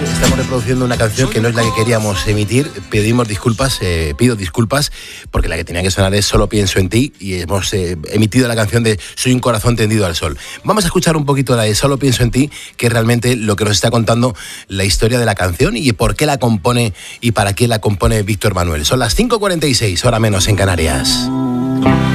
estamos reproduciendo una canción que no es la que queríamos emitir. Pido disculpas, porque la que tenía que sonar es Solo pienso en ti, y hemos emitido la canción de Soy un corazón tendido al sol. Vamos a escuchar un poquito la de Solo pienso en ti, que es realmente lo que nos está contando la historia de la canción y por qué la compone y para qué la compone Víctor Manuel. Son las 5:46, hora menos en Canarias.